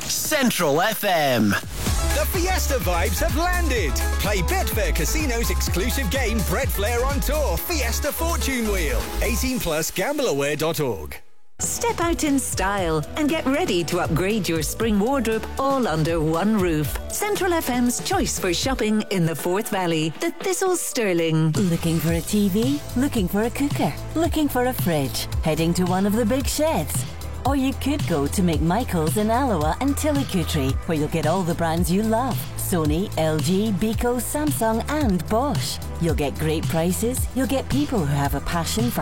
Central FM. The Fiesta vibes have landed. Play Betfair Casino's exclusive game Bread Flair on Tour Fiesta Fortune Wheel. 18 plus gambleaware.org. Step out in style and get ready to upgrade your spring wardrobe all under one roof. Central FM's choice for shopping in the Forth Valley, the Thistles Stirling. Looking for a TV? Looking for a cooker? Looking for a fridge? Heading to one of the big sheds? Or you could go to McMichael's in Alloa and Tillicootree, where you'll get all the brands you love. Sony, LG, Beko, Samsung and Bosch. You'll get great prices. You'll get people who have a passion for